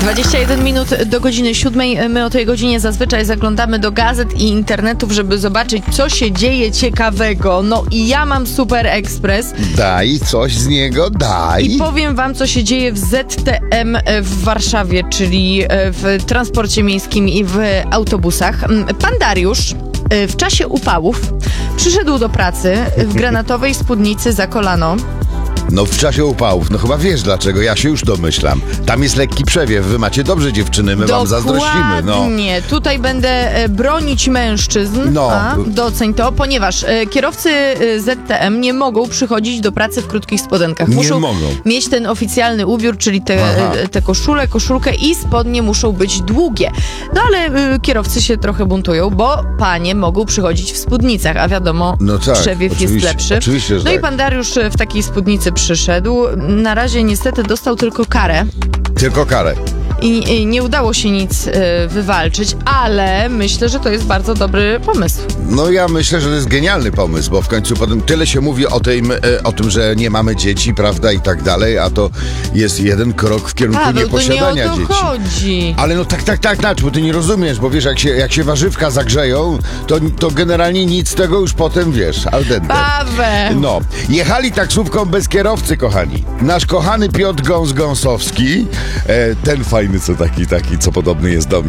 21 minut do godziny 7. My o tej godzinie zazwyczaj zaglądamy do gazet i internetów, żeby zobaczyć, co się dzieje ciekawego. No i ja mam Super Express. Daj coś z niego, daj. I powiem wam, co się dzieje w ZTM w Warszawie, czyli w transporcie miejskim i w autobusach. Pan Dariusz w czasie upałów przyszedł do pracy w granatowej spódnicy za kolano. No w czasie upałów, no chyba wiesz dlaczego, ja się już domyślam. Tam jest lekki przewiew, wy macie dobrze dziewczyny, my wam zazdrościmy. No. Dokładnie, tutaj będę bronić mężczyzn, doceń to, ponieważ kierowcy ZTM nie mogą przychodzić do pracy w krótkich spodenkach. Muszą mieć ten oficjalny ubiór, czyli tę koszulkę i spodnie muszą być długie. No ale kierowcy się trochę buntują, bo panie mogą przychodzić w spódnicach, a wiadomo, przewiew jest lepszy. Oczywiście, że no i pan Dariusz w takiej spódnicy przyszedł. Na razie niestety dostał tylko karę. Tylko karę. I nie udało się nic wywalczyć, ale myślę, że to jest bardzo dobry pomysł. No ja myślę, że to jest genialny pomysł, bo w końcu potem tyle się mówi o tym, że nie mamy dzieci, prawda, i tak dalej, a to jest jeden krok w kierunku nieposiadania dzieci. To nie o to chodzi. Ale no tak, bo ty nie rozumiesz, bo wiesz, jak się warzywka zagrzeją, to generalnie nic z tego już potem, wiesz, al dente. Paweł! No, jechali taksówką bez kierowcy, kochani. Nasz kochany Piotr Gąsowski, ten fajny, co taki, co podobny jest do mnie.